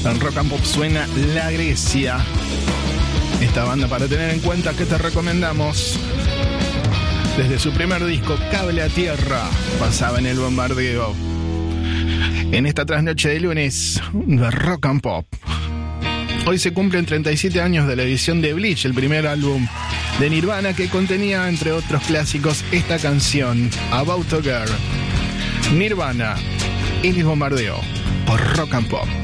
En Rock and Pop suena La Grecia. Esta banda para tener en cuenta que te recomendamos. Desde su primer disco, Cable a Tierra, pasaba en el bombardeo. En esta trasnoche de lunes de Rock and Pop. Hoy se cumplen 37 años de la edición de Bleach, el primer álbum de Nirvana que contenía, entre otros clásicos, esta canción, About a Girl. Nirvana, el bombardeo por Rock and Pop.